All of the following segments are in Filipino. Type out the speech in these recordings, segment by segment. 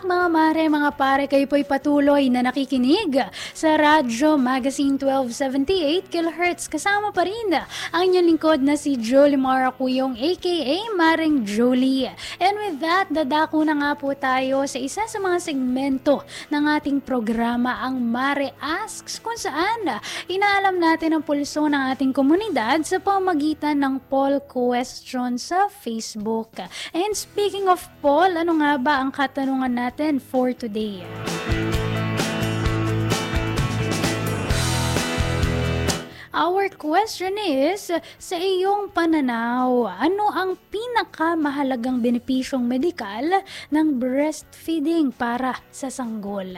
back mga mare, mga pare, kayo po'y patuloy na nakikinig sa Radyo Magazine 1278 kHz. Kasama pa rin ang inyong lingkod na si Jolie Mara Cuyong aka Maring Jolie. And with that, dadako na nga po tayo sa isa sa mga segmento ng ating programa, ang Mare Asks, kung saan inaalam natin ang pulso ng ating komunidad sa pamagitan ng poll question sa Facebook. And speaking of poll, ano nga ba ang katanungan natin for today? Our question is, sa iyong pananaw, ano ang pinakamahalagang benepisyong medikal ng breastfeeding para sa sanggol?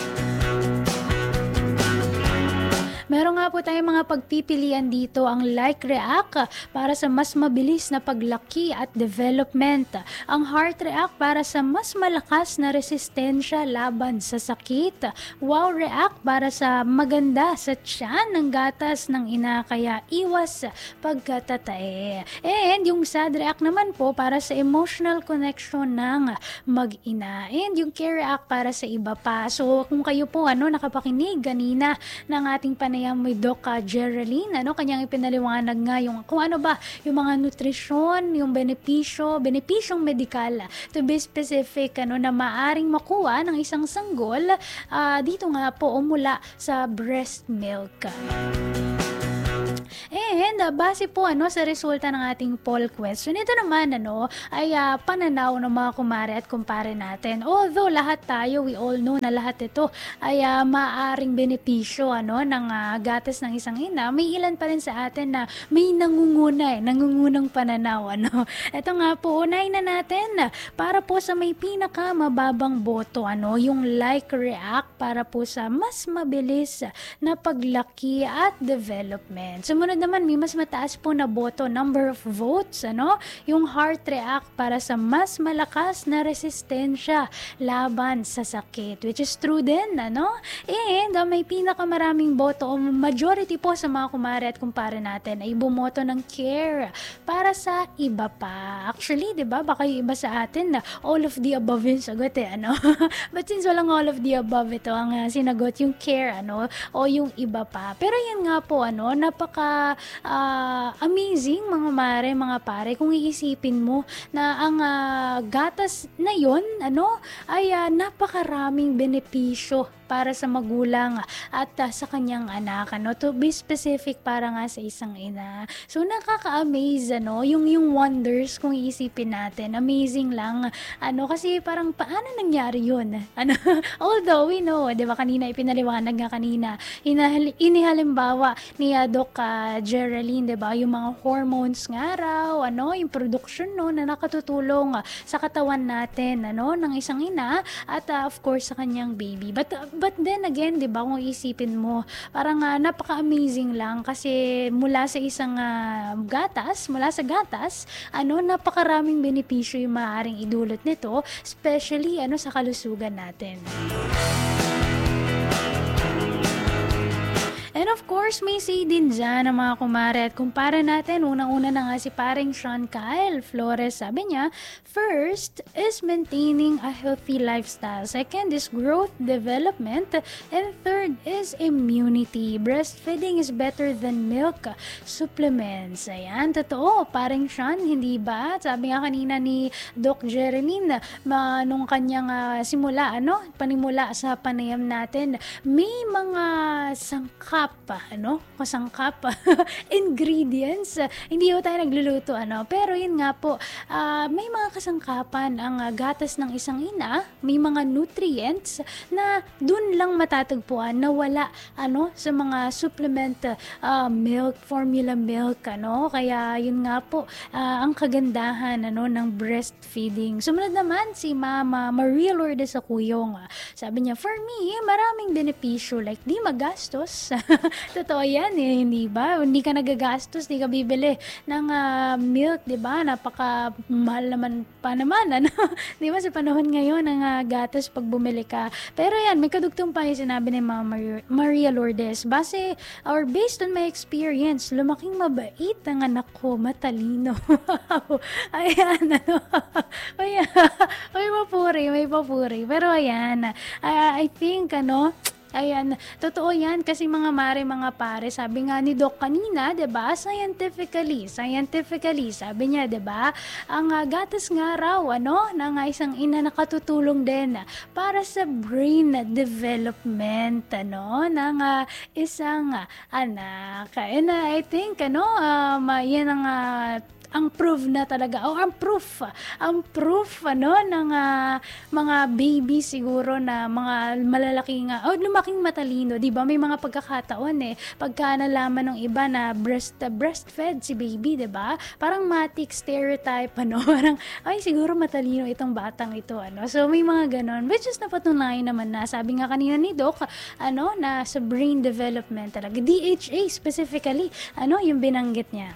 Meron nga po tayong mga pagpipilian dito, ang like react para sa mas mabilis na paglaki at development, ang heart react para sa mas malakas na resistensya laban sa sakit, wow react para sa maganda sa tiyan ng gatas ng ina kaya iwas pagkatatae, and yung sad react naman po para sa emotional connection ng mag-ina, and yung care react para sa iba pa. So kung kayo po nakapakinig kanina ng ating panayam may Doc Geraldine, kanyang ipinaliwanag nga yung kung ano ba yung mga nutrisyon, yung benepisyong medikal, to be specific, na maaring makuha ng isang sanggol dito nga po mula sa breast milk. And base po sa resulta ng ating poll question, ito naman ay pananaw ng mga kumare at kumpare natin. Although lahat tayo, we all know na lahat ito ay maaaring benepisyo ng gatas ng isang ina, may ilan pa rin sa atin na may nangungunang pananaw. Ito nga po, unahin na natin para po sa may pinakamababang boto, yung like react para po sa mas mabilis na paglaki at development. Sumunod naman, may mas mataas po na boto, number of votes, yung heart react para sa mas malakas na resistensya laban sa sakit, which is true din, and may pinakamaraming boto, o majority po sa mga kumare at kumpare natin ay bumoto ng care para sa iba pa. Actually, diba, baka yung iba sa atin na all of the above yung sagot but since walang all of the above, ito ang sinagot, yung care, o yung iba pa. Pero yun nga po, napaka amazing mga mare, mga pare, kung iisipin mo na ang gatas na yon ay napakaraming benepisyo para sa magulang at sa kanyang anak, to be specific para nga sa isang ina. So nakaka-amaze yung wonders kung iisipin natin, amazing lang kasi parang paano nangyari yun, although we know, di ba, kanina ipinaliwanag nga kanina, inihalimbawa ni Doc Geraldine, di ba, yung mga hormones nga raw, yung production na nakatutulong sa katawan natin ng isang ina at of course sa kanyang baby. But then again, 'di ba, kung isipin mo, parang napaka-amazing lang kasi mula sa isang gatas, napakaraming benepisyo yung maaaring idulot nito, especially sa kalusugan natin. And of course, may say din dyan ng mga kumare at kumpara natin. Unang-una na nga si paring Sean Kyle Flores. Sabi niya, first is maintaining a healthy lifestyle. Second is growth, development. And third is immunity. Breastfeeding is better than milk supplements. Ayan, totoo. Paring Sean, hindi ba? Sabi nga kanina ni Doc Jeremy nung kanyang panimula sa panayam natin, may mga kasangkap ingredients, hindi tayo nagluluto pero yun nga po, may mga kasangkapan ang gatas ng isang ina, may mga nutrients na dun lang matatagpuan na wala sa mga supplement milk, formula milk, kaya yun nga po ang kagandahan ng breastfeeding. Sumunod naman si Mama Maria Lourdes Acuyong. Sabi niya, for me, maraming benepisyo, like di magastos. Totoo yan hindi ba? Hindi ka nagagastos, hindi ka bibili ng milk, di ba? Napaka mahal naman pa naman, di ba, sa panahon ngayon ng gatas pag bumili ka. Pero yan, may kadugtong pa yung sinabi ni Mama Maria Lourdes. Based on my experience, lumaking mabait ang anak ko, matalino. Ayan, may papuri. Pero ayan, I think, ayan, totoo yan kasi mga mga pare, sabi nga ni Doc kanina, 'di ba? Scientifically, sabi niya, 'di ba? Ang gatas nga raw ng isang ina nakatutulong din para sa brain development ng isang anak. And I think yan ang proof na talaga ang proof ng mga baby siguro na mga malalaking lumaking matalino, 'di ba? May mga pagkakataon pagka nalaman ng iba na breastfed si baby, 'di ba? Parang matik stereotype parang ay siguro matalino itong batang ito So may mga ganon, which is napatunayan naman na sabi nga kanina ni Doc na sa brain development talaga, DHA specifically yung binanggit niya.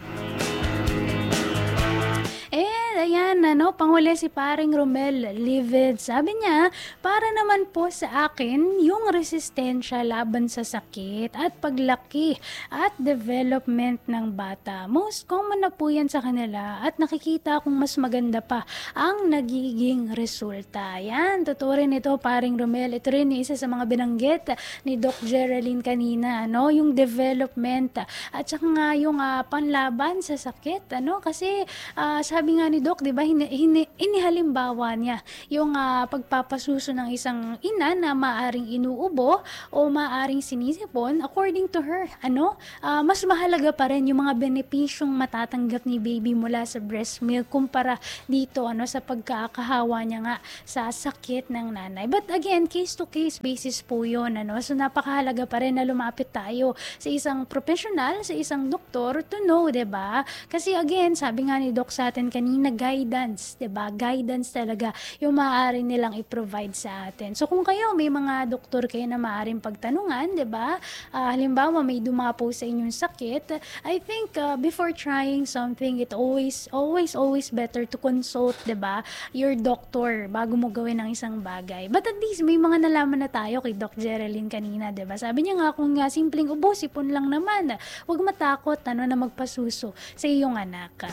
Ayan, panghuli si paring Romel Livid. Sabi niya, para naman po sa akin, yung resistensya laban sa sakit at paglaki at development ng bata. Most common na po yan sa kanila at nakikita kong mas maganda pa ang nagiging resulta. Yan, totoo rin ito paring Romel. Ito rin isa sa mga binanggit ni Doc Geraldine kanina, yung development at saka nga yung panlaban sa sakit. Kasi sabi nga ni Doc, di ba, inihalimbawa niya yung pagpapasuso ng isang ina na maaring inuubo o maaring sinisipon. According to her, mas mahalaga pa rin yung mga benepisyong matatanggap ni baby mula sa breast milk kumpara dito sa pagkakahawa niya nga sa sakit ng nanay. But again, case to case basis po yun. So napakahalaga pa rin na lumapit tayo sa isang professional, sa isang doktor to know, di ba? Kasi again, sabi nga ni Doc sa atin kanina, guidance, 'di ba? Guidance talaga yung maaari nilang i-provide sa atin. So kung kayo may mga doktor kayo na maaaring pagtanungan, 'di ba? Halimbawa may dumapo sa inyong sakit, I think before trying something, it always better to consult, 'di ba? Your doctor bago mo gawin ang isang bagay. But at least may mga nalaman na tayo kay Doc Geraldine kanina, 'di ba? Sabi niya nga kung simpleng ubo, sipon lang naman, huwag matakot na magpasuso sa iyong anak.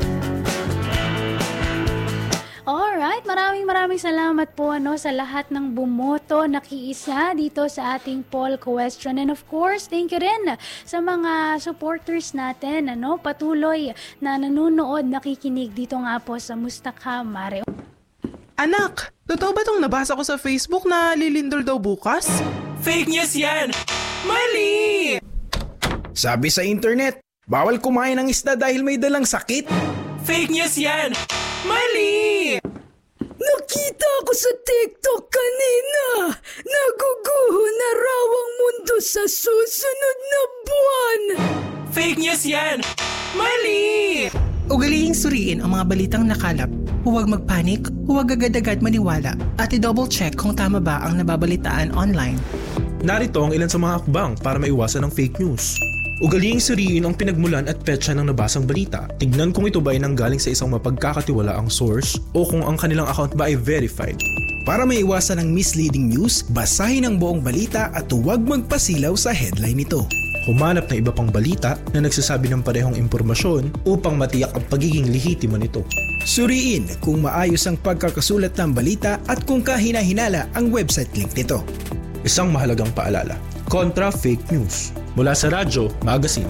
Alright, maraming salamat po sa lahat ng bumoto, nakiisa dito sa ating poll question. And of course, thank you rin sa mga supporters natin, patuloy na nanonood, nakikinig dito nga po sa Mustaka Mare. Anak, totoo ba tong nabasa ko sa Facebook na lilindol daw bukas? Fake news yan! Mali! Sabi sa internet, bawal kumain ng isda dahil may dalang sakit. Fake news yan! Mali! Nakita ko sa TikTok kanina, naguguho na raw ang mundo sa susunod na buwan. Fake news yan! Mali! Ugaliing suriin ang mga balitang nakalap. Huwag magpanik, huwag agad-agad maniwala, at i-double check kung tama ba ang nababalitaan online. Narito ang ilan sa mga hakbang para maiwasan ang fake news. Ugaliing suriin ang pinagmulan at petsa ng nabasang balita. Tignan kung ito ba ay nanggaling sa isang mapagkakatiwalaang source o kung ang kanilang account ba ay verified. Para maiwasan ang misleading news, basahin ang buong balita at huwag magpasilaw sa headline nito. Humanap ng iba pang balita na nagsasabi ng parehong impormasyon upang matiyak ang pagiging lehitimo nito. Suriin kung maayos ang pagkakasulat ng balita at kung kahina-hinala ang website link nito. Isang mahalagang paalala, kontra fake news. Mula sa Radyo Magazine.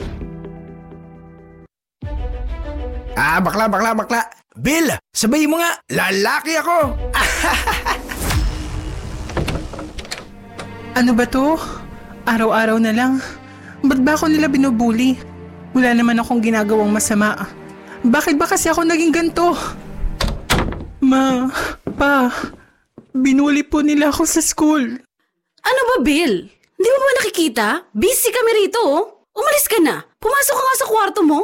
Bakla. Bill, sabay mo nga, lalaki ako. Ano ba to? Araw-araw na lang. Ba't ba ako nila binubuli? Wala naman akong ginagawang masama. Bakit ba kasi ako naging ganito? Ma, pa, binuli po nila ako sa school. Ano ba, Bill? Hindi mo ba nakikita? Busy kami rito, oh. Umalis ka na. Pumasok ka nga sa kwarto mo.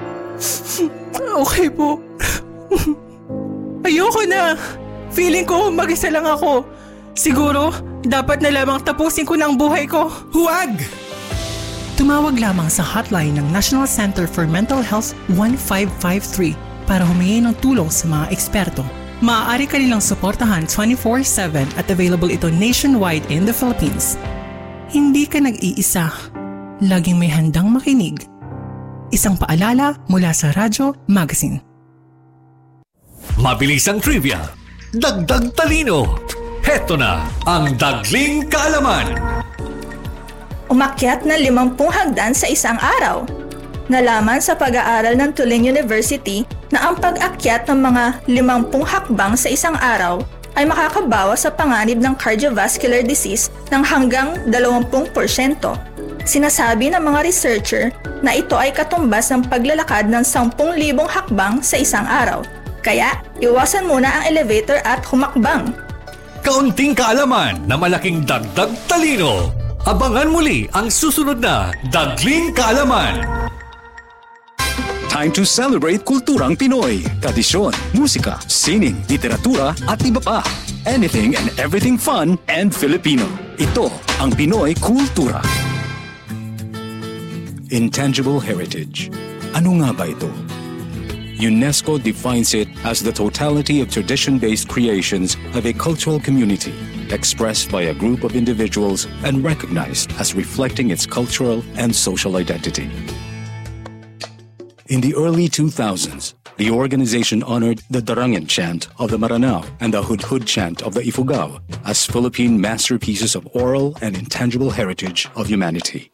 Okay po. Ayoko na. Feeling ko mag-isa lang ako. Siguro, dapat na lamang tapusin ko na ang buhay ko. Huwag! Tumawag lamang sa hotline ng National Center for Mental Health 1553 para humingi ng tulong sa mga eksperto. Maaari ka nilang suportahan 24/7 at available ito nationwide in the Philippines. Hindi ka nag-iisa. Laging may handang makinig. Isang paalala mula sa Radyo Magazine. Mabilis ang trivia, dagdag talino. Heto na ang Dagling Kaalaman. Umakyat na 50 hagdan sa isang araw. Nalaman sa pag-aaral ng Tulane University na ang pag-akyat ng mga 50 hakbang sa isang araw ay makakabawas sa panganib ng cardiovascular disease ng hanggang 20%. Sinasabi ng mga researcher na ito ay katumbas ng paglalakad ng 10,000 hakbang sa isang araw. Kaya, iwasan muna ang elevator at humakbang. Kaunting kaalaman na malaking dagdag talino. Abangan muli ang susunod na Dagling Kaalaman. Time to celebrate kulturang Pinoy, tradisyon, musika, sining, literatura at iba pa. Anything and everything fun and Filipino. Ito ang Pinoy Kultura. Intangible heritage. Ano nga ba ito? UNESCO defines it as the totality of tradition-based creations of a cultural community, expressed by a group of individuals and recognized as reflecting its cultural and social identity. In the early 2000s, the organization honored the Darangan chant of the Maranao and the Hudhud chant of the Ifugao as Philippine masterpieces of oral and intangible heritage of humanity.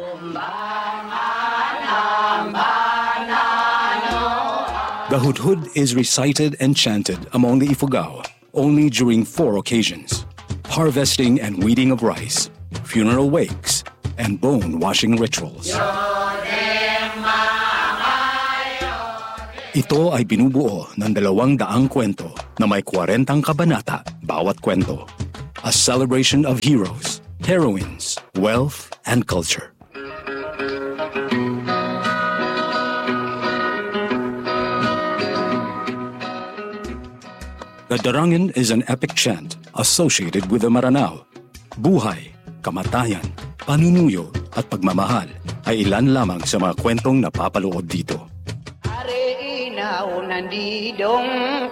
The Hudhud is recited and chanted among the Ifugao only during 4 occasions: harvesting and weeding of rice, funeral wakes, and bone-washing rituals. Ito ay binubuo ng 200 kwento na may 40 kabanata bawat kwento. A celebration of heroes, heroines, wealth, and culture. The Darangan is an epic chant associated with the Maranao. Buhay, kamatayan, panunuyo at pagmamahal ay ilan lamang sa mga kwentong napapaloob dito. Nandidong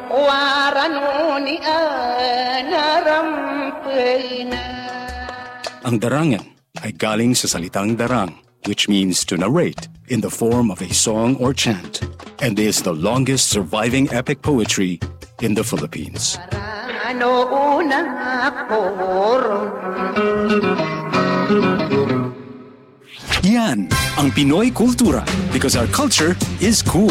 Ang darangan ay galing sa salitang darang, which means to narrate in the form of a song or chant, and is the longest surviving epic poetry in the Philippines. Yan ang Pinoy Kultura, because our culture is cool.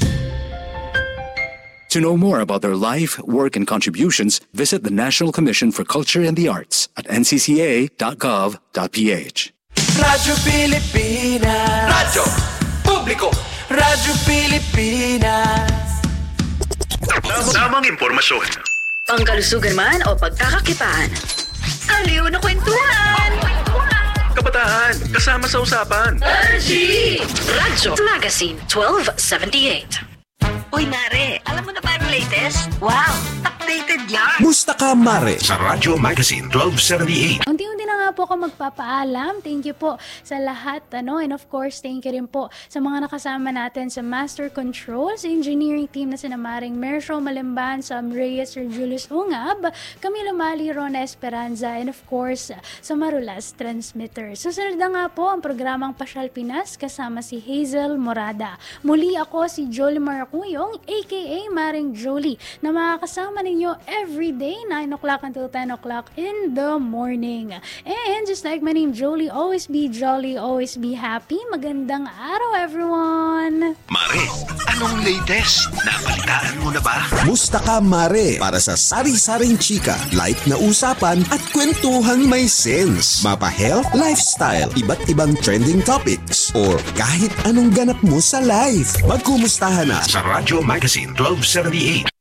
To know more about their life, work, and contributions, visit the National Commission for Culture and the Arts at ncca.gov.ph. Radyo Pilipinas. Radyo Publiko. Radyo Pilipinas. Tamang impormasyon. Pangkalusugan man o pagkakakitaan. Aliw na kwentuhan. Kabataan, kasama sa usapan. Radyo Magazine 1278. Uy, Mare, alam mo na ba ang latest? Wow, updated yan! Musta ka, Mare? Sa Radyo Magazine 1278. Unti-unti na nga po ako magpapaalam. Thank you po sa lahat. And of course, thank you rin po sa mga nakasama natin sa Master Control, sa engineering team na sina Maring Mersho Malimban, Sam Reyes, Sir Julius Ungab, Camilo Mali, Rona Esperanza, and of course, sa Marulas Transmitter. Susunod na nga po ang programang Pasyal Pinas kasama si Hazel Morada. Muli ako si Jolie Maracuyong, aka Maring Jolie, na makakasama ninyo everyday 9 o'clock until 10 o'clock in the morning. And just like my name Jolie, always be jolly, always be happy. Magandang araw, everyone! Mare, anong latest? Nabalitaan mo na ba? Musta ka, Mare? Para sa sari-saring chika, light na usapan at kwentuhang may sense. Mapa health, lifestyle, iba't ibang trending topics, or kahit anong ganap mo sa life. Magkumustahan na sa Radyo Magazine 1278.